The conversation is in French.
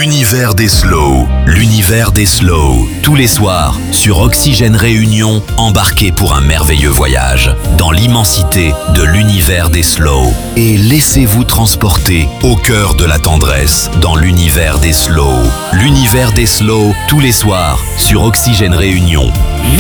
L'univers des slow. L'univers des slow. Tous les soirs, sur Oxygène Réunion, embarquez pour un merveilleux voyage dans l'immensité de l'univers des slow. Et laissez-vous transporter au cœur de la tendresse dans l'univers des slow. L'univers des slow, tous les soirs, sur Oxygène Réunion.